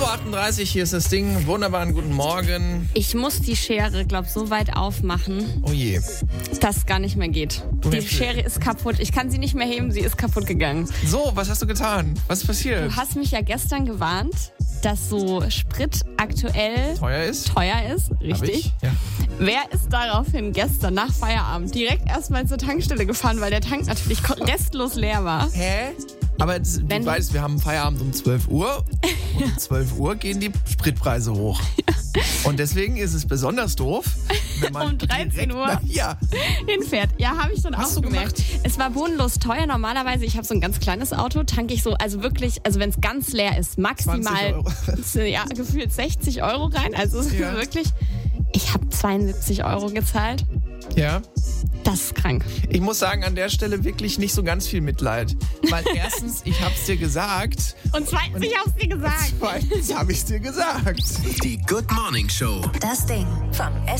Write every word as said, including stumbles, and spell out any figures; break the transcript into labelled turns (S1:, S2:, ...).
S1: Uhr achtunddreißig, hier ist das Ding. Wunderbaren guten Morgen.
S2: Ich muss die Schere, glaub, so weit aufmachen,
S1: Oh je.
S2: dass es gar nicht mehr geht. Die
S1: willst-
S2: Schere ist kaputt. Ich kann sie nicht mehr heben, sie ist kaputt gegangen.
S1: So, was hast du getan? Was ist passiert?
S2: Du hast mich ja gestern gewarnt, dass so Sprit aktuell
S1: Teuer ist?
S2: teuer ist.
S1: Hab
S2: Richtig.
S1: ich? Ja.
S2: Wer ist daraufhin gestern nach Feierabend direkt erstmal zur Tankstelle gefahren, weil der Tank natürlich ko- restlos leer war?
S1: Hä? Aber das, du
S2: Wenn-
S1: weißt, wir haben Feierabend um zwölf Uhr und um zwölf Uhr gehen die Spritpreise hoch. Und deswegen ist es besonders doof, wenn man
S2: Um dreizehn
S1: direkt
S2: Uhr.
S1: nach- ja,
S2: Hinfährt. Ja, habe ich dann
S1: Hast
S2: auch
S1: du
S2: gemerkt.
S1: gemacht?
S2: Es war bodenlos teuer. Normalerweise, ich habe so ein ganz kleines Auto, tanke ich so, also wirklich, also wenn es ganz leer ist, maximal
S1: zwanzig Euro.
S2: ja, gefühlt sechzig Euro rein. Also es ist
S1: Ja.
S2: wirklich, ich habe zweiundsiebzig Euro gezahlt.
S1: ja.
S2: Das ist krank.
S1: Ich muss sagen, an der Stelle wirklich nicht so ganz viel Mitleid. Weil erstens, ich hab's dir gesagt.
S2: Und zweitens, ich hab's dir gesagt.
S1: Zweitens habe ich's dir gesagt.
S3: Die Good Morning Show.
S4: Das Ding vom